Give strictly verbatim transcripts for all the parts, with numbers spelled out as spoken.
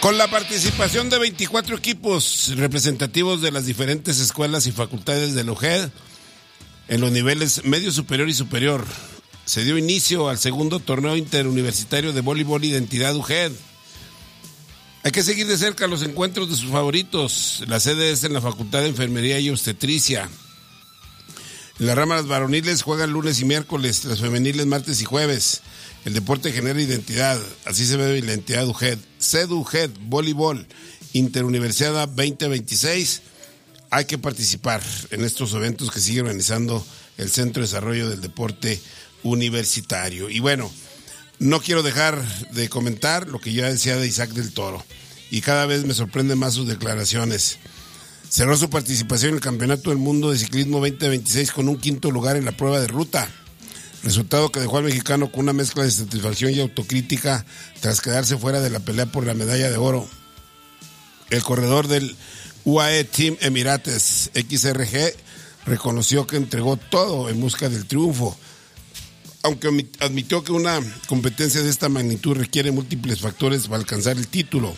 Con la participación de veinticuatro equipos representativos de las diferentes escuelas y facultades del U G E D en los niveles medio, superior y superior, se dio inicio al segundo torneo interuniversitario de voleibol Identidad U G E D. Hay que seguir de cerca los encuentros de sus favoritos. La sede es en la Facultad de Enfermería y Obstetricia. En las ramas varoniles juegan lunes y miércoles, las femeniles martes y jueves. El deporte genera identidad, así se ve la identidad U G E D. SED U G E D, voleibol, Interuniversidad veinte veintiséis. Hay que participar en estos eventos que sigue organizando el Centro de Desarrollo del Deporte Universitario. Y bueno, no quiero dejar de comentar lo que ya decía de Isaac del Toro. Y cada vez me sorprenden más sus declaraciones. Cerró su participación en el Campeonato del Mundo de Ciclismo veinte veintiséis con un quinto lugar en la prueba de ruta. Resultado que dejó al mexicano con una mezcla de satisfacción y autocrítica tras quedarse fuera de la pelea por la medalla de oro. El corredor del U A E Team Emirates X R G reconoció que entregó todo en busca del triunfo, aunque admitió que una competencia de esta magnitud requiere múltiples factores para alcanzar el título.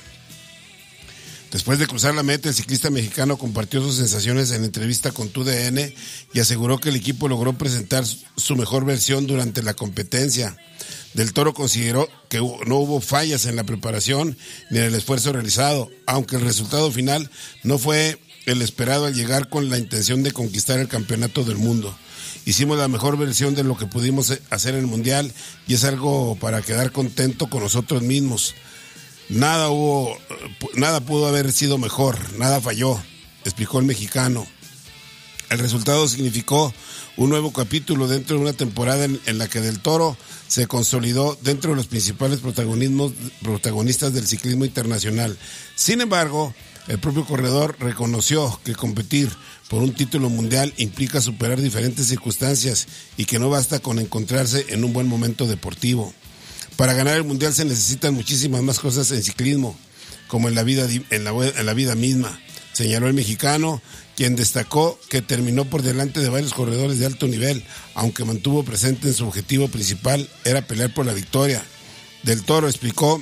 Después de cruzar la meta, el ciclista mexicano compartió sus sensaciones en entrevista con T U D N y aseguró que el equipo logró presentar su mejor versión durante la competencia. Del Toro consideró que no hubo fallas en la preparación ni en el esfuerzo realizado, aunque el resultado final no fue el esperado al llegar con la intención de conquistar el campeonato del mundo. Hicimos la mejor versión de lo que pudimos hacer en el Mundial y es algo para quedar contento con nosotros mismos. Nada hubo, nada pudo haber sido mejor, nada falló, explicó el mexicano. El resultado significó un nuevo capítulo dentro de una temporada en, en la que Del Toro se consolidó dentro de los principales protagonismos, protagonistas del ciclismo internacional. Sin embargo, el propio corredor reconoció que competir por un título mundial implica superar diferentes circunstancias y que no basta con encontrarse en un buen momento deportivo. Para ganar el mundial se necesitan muchísimas más cosas en ciclismo, como en la vida, en la, en la vida misma, señaló el mexicano, quien destacó que terminó por delante de varios corredores de alto nivel, aunque mantuvo presente en su objetivo principal, era pelear por la victoria. Del Toro explicó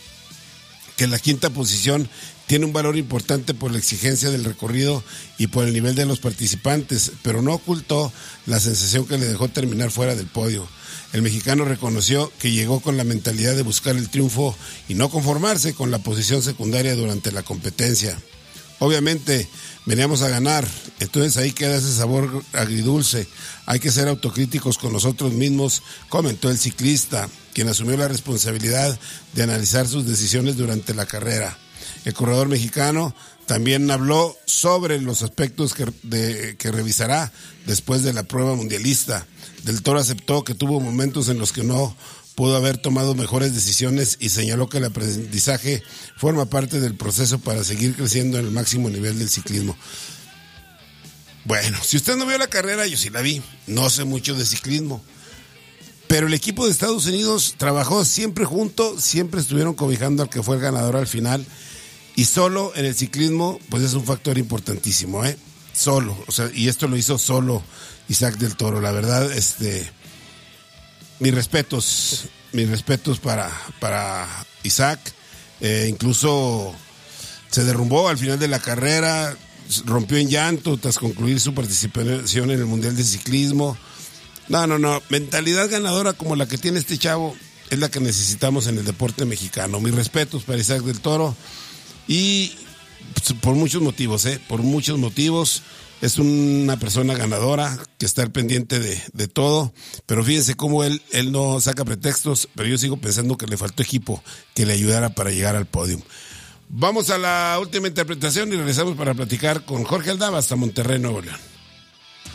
que la quinta posición tiene un valor importante por la exigencia del recorrido y por el nivel de los participantes, pero no ocultó la sensación que le dejó terminar fuera del podio. El mexicano reconoció que llegó con la mentalidad de buscar el triunfo y no conformarse con la posición secundaria durante la competencia. Obviamente, veníamos a ganar, entonces ahí queda ese sabor agridulce. Hay que ser autocríticos con nosotros mismos, comentó el ciclista, quien asumió la responsabilidad de analizar sus decisiones durante la carrera. El corredor mexicano también habló sobre los aspectos que, de, que revisará después de la prueba mundialista. Del Toro aceptó que tuvo momentos en los que no pudo haber tomado mejores decisiones y señaló que el aprendizaje forma parte del proceso para seguir creciendo en el máximo nivel del ciclismo. Bueno, si usted no vio la carrera, yo sí la vi. No sé mucho de ciclismo. Pero el equipo de Estados Unidos trabajó siempre junto, siempre estuvieron cobijando al que fue el ganador al final. Y solo en el ciclismo, pues es un factor importantísimo, ¿eh? Solo, o sea, y esto lo hizo solo Isaac del Toro. La verdad, este, mis respetos, mis respetos para, para Isaac. Eh, incluso se derrumbó al final de la carrera, rompió en llanto tras concluir su participación en el Mundial de Ciclismo. No, no, no, mentalidad ganadora como la que tiene este chavo es la que necesitamos en el deporte mexicano. Mis respetos para Isaac del Toro. Y por muchos motivos, ¿eh? Por muchos motivos. Es una persona ganadora que está al pendiente de, de todo. Pero fíjense cómo él, él no saca pretextos. Pero yo sigo pensando que le faltó equipo que le ayudara para llegar al podio. Vamos a la última interpretación y regresamos para platicar con Jorge Aldama hasta Monterrey, Nuevo León.